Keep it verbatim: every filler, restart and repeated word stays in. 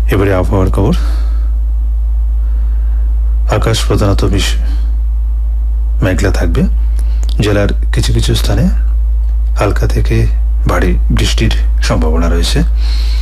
এবারে আবহাওয়ার খবর। আকাশ প্রধানত বেশ মেঘলা থাকবে। জেলার কিছু কিছু স্থানে হালকা থেকে ভারী বৃষ্টির সম্ভাবনা রয়েছে।